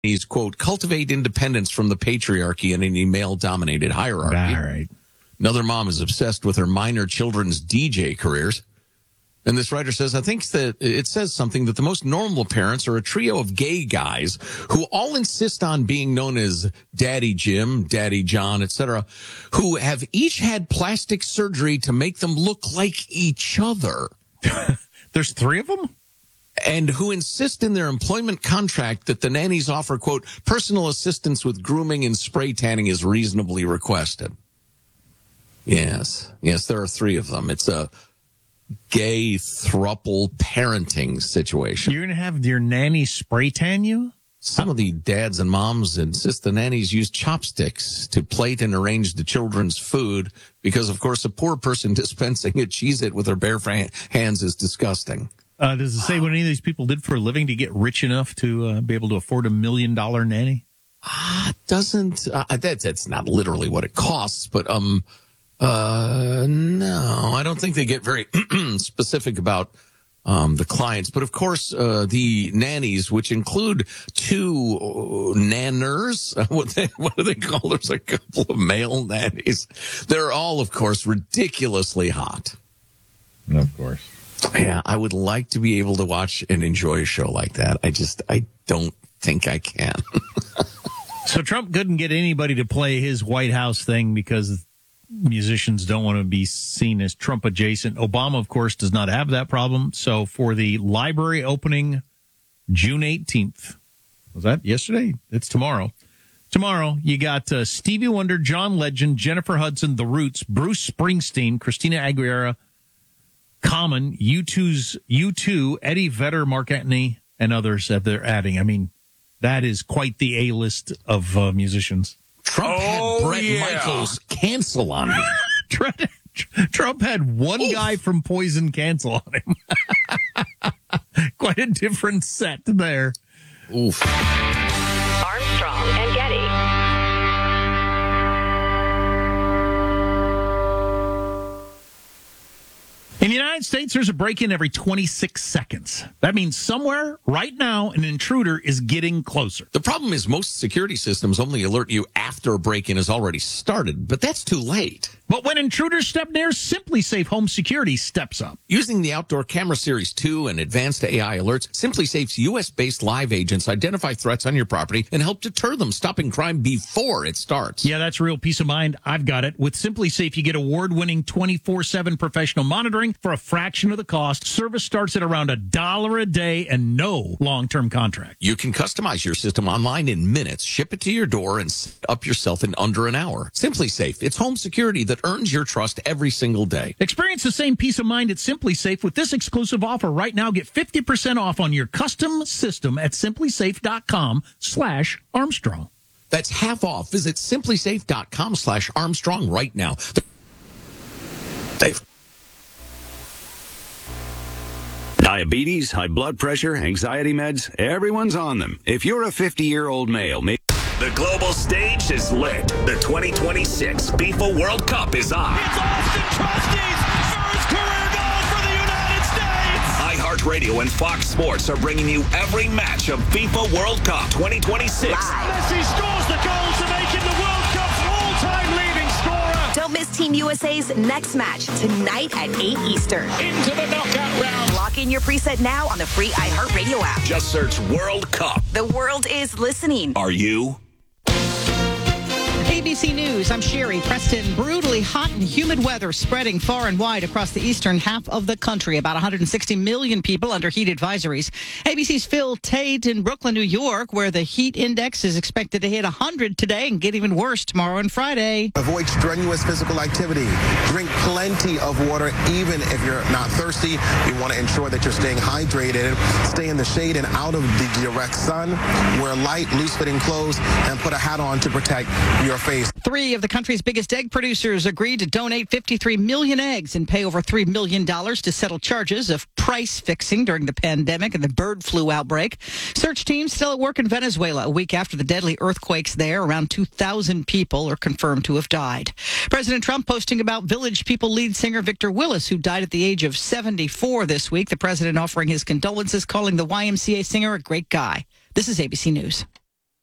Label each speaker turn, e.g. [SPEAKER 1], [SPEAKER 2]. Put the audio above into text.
[SPEAKER 1] He's, quote, cultivate independence from the patriarchy in any male-dominated hierarchy.
[SPEAKER 2] All right.
[SPEAKER 1] Another mom is obsessed with her minor children's DJ careers. And this writer says, I think that it says something that the most normal parents are a trio of gay guys who all insist on being known as Daddy Jim, Daddy John, etc., who have each had plastic surgery to make them look like each other.
[SPEAKER 2] There's three of them?
[SPEAKER 1] And who insist in their employment contract that the nannies offer, quote, personal assistance with grooming and spray tanning is reasonably requested. Yes, there are three of them. It's a gay throuple parenting situation.
[SPEAKER 2] You're going to have your nanny spray tan you?
[SPEAKER 1] Some of the dads and moms insist the nannies use chopsticks to plate and arrange the children's food because, of course, a poor person dispensing a Cheez-It with their bare hands is disgusting.
[SPEAKER 2] Does it say what any of these people did for a living to get rich enough to be able to afford $1 million nanny?
[SPEAKER 1] Doesn't that's not literally what it costs, but no, I don't think they get very specific about the clients. But of course, the nannies, which include two nanners, what do they call? There's a couple of male nannies. They're all, of course, ridiculously hot.
[SPEAKER 2] Of course.
[SPEAKER 1] Yeah, I would like to be able to watch and enjoy a show like that. I don't think I can.
[SPEAKER 2] So Trump couldn't get anybody to play his White House thing because musicians don't want to be seen as Trump adjacent. Obama, of course, does not have that problem. So for the library opening June 18th, was that yesterday? It's tomorrow. Tomorrow, you got Stevie Wonder, John Legend, Jennifer Hudson, The Roots, Bruce Springsteen, Christina Aguilera, Common, U2, Eddie Vedder, Mark Anthony, and others that they're adding. I mean, that is quite the A-list of musicians.
[SPEAKER 1] Trump had Bret Michaels cancel on him.
[SPEAKER 2] Trump had one guy from Poison cancel on him. Quite a different set there.
[SPEAKER 1] Oof.
[SPEAKER 3] Armstrong and Getty.
[SPEAKER 2] In the United States, there's a break-in every 26 seconds. That means somewhere, right now, an intruder is getting closer.
[SPEAKER 1] The problem is most security systems only alert you after a break-in has already started, but that's too late.
[SPEAKER 2] But when intruders step near, SimpliSafe Home Security steps up.
[SPEAKER 1] Using the Outdoor Camera Series 2 and advanced AI alerts, SimpliSafe's U.S.-based live agents identify threats on your property and help deter them, stopping crime before it starts.
[SPEAKER 2] Yeah, that's real peace of mind. I've got it. With SimpliSafe, you get award-winning 24/7 professional monitoring for a fraction of the cost. Service starts at around $1 a day and no long-term contract.
[SPEAKER 1] You can customize your system online in minutes, ship it to your door, and set up yourself in under an hour. SimpliSafe, it's home security that earns your trust every single day.
[SPEAKER 2] Experience the same peace of mind at SimpliSafe with this exclusive offer right now. Get 50% off on your custom system at simplisafe.com/Armstrong.
[SPEAKER 1] That's half off. Visit simplisafe.com/Armstrong right now. Dave.
[SPEAKER 4] Diabetes, high blood pressure, anxiety meds, everyone's on them. If you're a 50-year-old male,
[SPEAKER 5] the global stage is lit. The 2026 FIFA World Cup is on.
[SPEAKER 6] It's Austin Trusty's first career goal for the United States.
[SPEAKER 5] iHeartRadio and Fox Sports are bringing you every match of FIFA World Cup 2026.
[SPEAKER 6] Messi scores the goal to make him the World Cup's all-time leading scorer.
[SPEAKER 3] Don't miss Team USA's next match tonight at 8 Eastern.
[SPEAKER 6] Into the knockout round.
[SPEAKER 3] Lock in your preset now on the free iHeartRadio app.
[SPEAKER 5] Just search World Cup.
[SPEAKER 3] The world is listening.
[SPEAKER 5] Are you?
[SPEAKER 7] ABC News, I'm Sherry Preston. Brutally hot and humid weather spreading far and wide across the eastern half of the country. About 160 million people under heat advisories. ABC's Phil Tate in Brooklyn, New York, where the heat index is expected to hit 100 today and get even worse tomorrow and Friday.
[SPEAKER 8] Avoid strenuous physical activity. Drink plenty of water, even if you're not thirsty. You want to ensure that you're staying hydrated. Stay in the shade and out of the direct sun. Wear light, loose-fitting clothes, and put a hat on to protect your face.
[SPEAKER 7] 3 of the country's biggest egg producers agreed to donate 53 million eggs and pay over $3 million to settle charges of price fixing during the pandemic and the bird flu outbreak. Search teams still at work in Venezuela a week after the deadly earthquakes there. Around 2,000 people are confirmed to have died. President Trump posting about Village People lead singer Victor Willis, who died at the age of 74 this week. The president offering his condolences, calling the YMCA singer a great guy. This is ABC News.